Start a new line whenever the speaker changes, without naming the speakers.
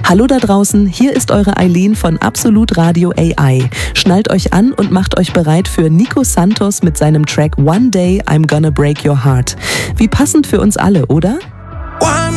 Hallo da draußen, hier ist eure Eileen von Absolut Radio AI. Schnallt euch an und macht euch bereit für Nico Santos mit seinem Track One Day I'm Gonna Break Your Heart. Wie passend für uns alle, oder?
One